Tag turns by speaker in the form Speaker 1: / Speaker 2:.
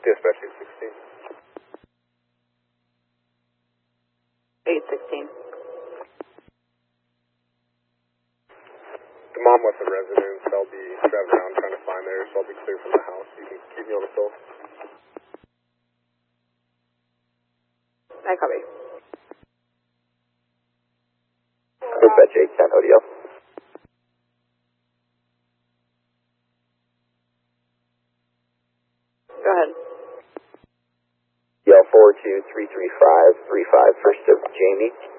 Speaker 1: Dispatch 816.
Speaker 2: 816.
Speaker 1: The mom left the residence. I'll be driving around trying to find her, so I'll be clear from the house. You can keep me on the phone.
Speaker 2: I copy.
Speaker 3: Dispatch 810 ODL.
Speaker 2: Go ahead.
Speaker 3: Yell 42335, 35 first of Jamie.